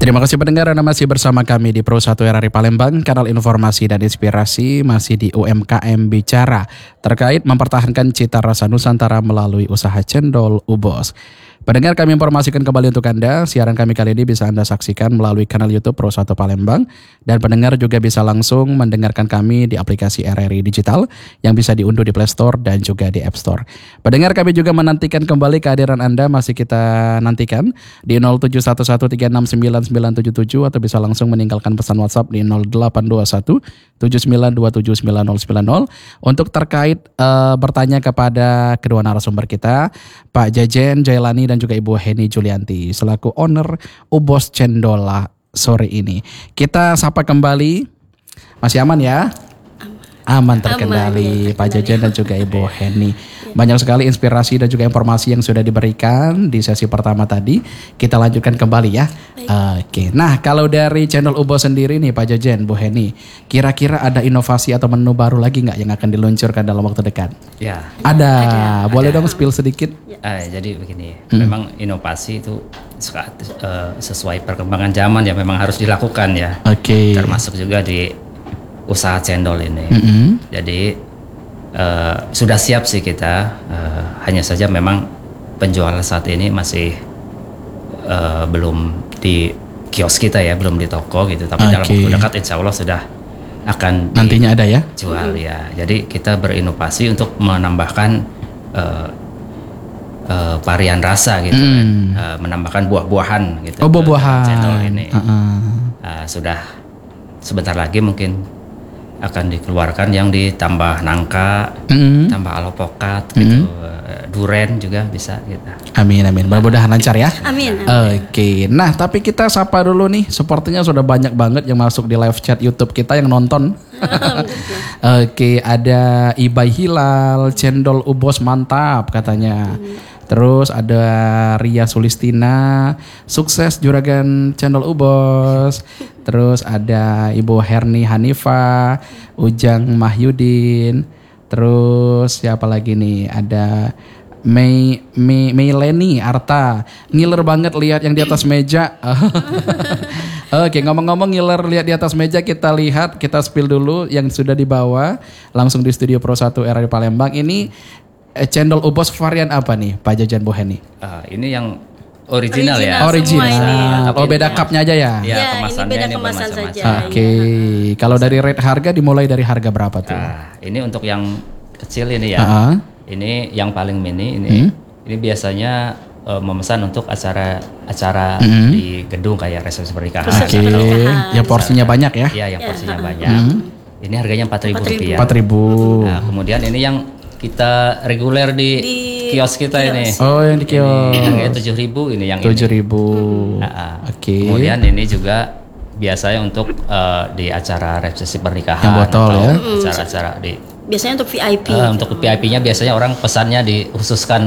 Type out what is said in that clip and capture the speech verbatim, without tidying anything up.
Terima kasih pendengar, Anda masih bersama kami di Pro satu R R I Palembang, kanal informasi dan inspirasi, masih di U M K M Bicara terkait mempertahankan cita rasa Nusantara melalui usaha cendol Ubos. Pendengar, kami informasikan kembali untuk Anda, siaran kami kali ini bisa Anda saksikan melalui kanal YouTube Pro satu Palembang, dan pendengar juga bisa langsung mendengarkan kami di aplikasi R R I Digital yang bisa diunduh di Play Store dan juga di App Store. Pendengar, kami juga menantikan kembali kehadiran Anda, masih kita nantikan di nol tujuh satu satu tiga enam sembilan sembilan tujuh tujuh atau bisa langsung meninggalkan pesan WhatsApp di nol delapan dua satu tujuh sembilan dua tujuh sembilan nol sembilan nol untuk terkait uh, bertanya kepada kedua narasumber kita, Pak Jejen Jailani dan juga Ibu Heni Julianti selaku owner Ubos Cendola sore ini. Kita sapa kembali. Masih aman ya? Aman terkendali, Aman, Pak Jejen dan juga Ibu Heni. Banyak sekali inspirasi dan juga informasi yang sudah diberikan di sesi pertama tadi. Kita lanjutkan kembali ya. Oke. Nah, kalau dari channel Ubos sendiri nih Pak Jejen, Bu Heni, kira-kira ada inovasi atau menu baru lagi nggak yang akan diluncurkan dalam waktu dekat? Ya. Ada. ada. Boleh ada. dong spill sedikit? Uh, jadi begini, hmm. memang inovasi itu uh, sesuai perkembangan zaman ya, memang harus dilakukan ya. Oke. Okay. Termasuk juga di usaha cendol ini. Mm-hmm. Jadi uh, sudah siap sih kita, uh, hanya saja memang penjualan saat ini masih uh, belum di kios kita ya, belum di toko gitu. Tapi okay. dalam waktu dekat insya Allah sudah akan nantinya ada ya jual ya. Jadi kita berinovasi untuk menambahkan uh, uh, varian rasa gitu, mm. kan. uh, menambahkan buah-buahan gitu. Oh, buah-buahan cendol ini. Uh-uh. Uh, sudah sebentar lagi mungkin akan dikeluarkan yang ditambah nangka, mm. tambah alopokat, mm. gitu, duren juga bisa gitu. Amin amin. Mudah-mudahan lancar ya. Amin. Oke. Okay. Nah, tapi kita sapa dulu nih. Sepertinya sudah banyak banget yang masuk di live chat YouTube kita yang nonton. Oke, okay, ada Ibai Hilal, cendol Ubos mantap katanya. Mm. Terus ada Ria Sulistina, sukses juragan cendol Ubos. Terus ada Ibu Herni Hanifa, Ujang Mahyudin. Terus siapa lagi nih? Ada Mei Mei Meileni Arta. Ngiler banget lihat yang di atas meja. Oke, ngomong-ngomong ngiler lihat di atas meja, kita lihat, kita spill dulu yang sudah dibawa langsung di studio Pro satu R R I Palembang. Ini cendol Ubos varian apa nih Pak Jejen, Bu Heni? Uh, ini yang original, original ya. Original. Oh, beda cupnya aja ya? Ya, ya kemasannya ini beda ini kemasan saja. Oke. Okay. Kalau dari rate harga dimulai dari harga berapa tuh? Uh, ini untuk yang kecil ini ya. Uh-huh. Ini yang paling mini ini. Hmm? Ini biasanya uh, memesan untuk acara acara hmm? di gedung kayak resepsi pernikahan. Oke. Okay. Yang porsinya banyak ya? Iya, yang porsinya ya. banyak. Hmm? Ini harganya empat ribu rupiah. empat ribu. Nah, kemudian ini yang kita reguler di, di kios kita kios. Ini. Oh, yang di kios. Ini harganya tujuh ribu ini yang tujuh ribu. ini. Nah, Oke. Okay. Kemudian ini juga biasanya untuk uh, di acara resepsi pernikahan. Yang botol atau ya. Acara-acara di. Biasanya untuk V I P. Uh, untuk V I P-nya biasanya orang pesannya dikhususkan